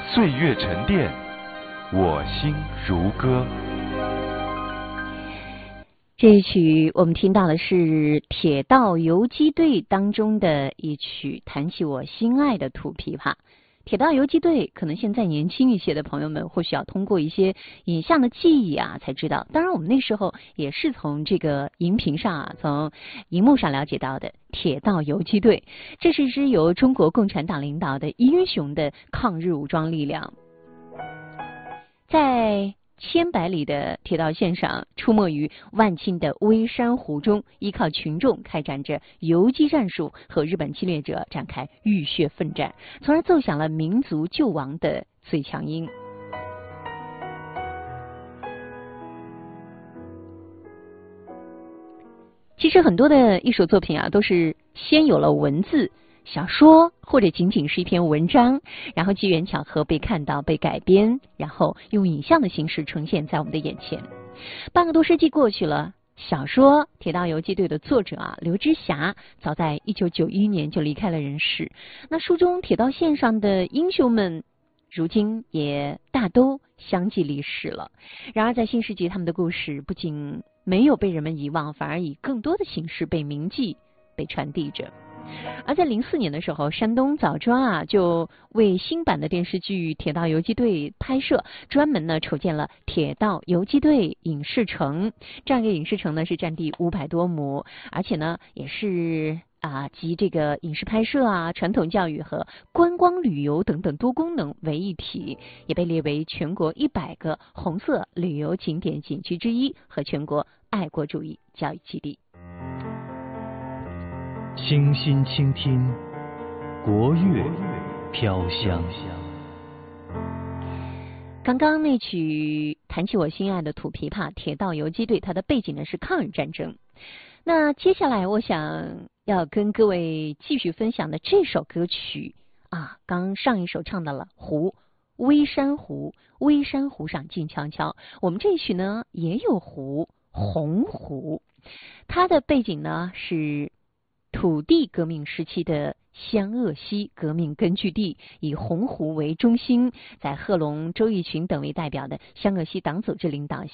岁月沉淀，我心如歌。 这一曲我们听到的是铁道游击队当中的一曲弹起我心爱的土琵琶。铁道游击队可能现在年轻一些的朋友们或许要通过一些影像的记忆才知道，当然我们那时候也是从这个荧屏上从荧幕上了解到的。铁道游击队，这是一支由中国共产党领导的英雄的抗日武装力量，在千百里的铁道线上，出没于万顷的微山湖中，依靠群众开展着游击战术，和日本侵略者展开浴血奋战，从而奏响了民族救亡的最强音。其实很多的艺术作品都是先有了文字小说，或者仅仅是一篇文章，然后机缘巧合被看到、被改编，然后用影像的形式呈现在我们的眼前。半个多世纪过去了，小说《铁道游击队》的作者刘之霞早在1991年就离开了人世。那书中铁道线上的英雄们，如今也大都相继离世了。然而在新世纪，他们的故事不仅没有被人们遗忘，反而以更多的形式被铭记、被传递着。而在04年的时候，山东枣庄就为新版的电视剧《铁道游击队》拍摄，专门筹建了铁道游击队影视城。这样一个影视城呢，是占地500多亩，而且呢也是集这个影视拍摄传统教育和观光旅游等等多功能为一体，也被列为全国100个红色旅游景点景区之一和全国爱国主义教育基地。 清心倾听，国乐飘香。 刚刚那曲弹起我心爱的土琵琶《铁道游击队》，它的背景呢是抗日战争。那接下来我想要跟各位继续分享的这首歌曲刚上一首唱到了湖，微山湖，微山湖上静悄悄。我们这一曲呢也有湖，洪湖，它的背景呢是土地革命时期的湘鄂西革命根据地，以洪湖为中心，在贺龙、周逸群等为代表的湘鄂西党组织领导下，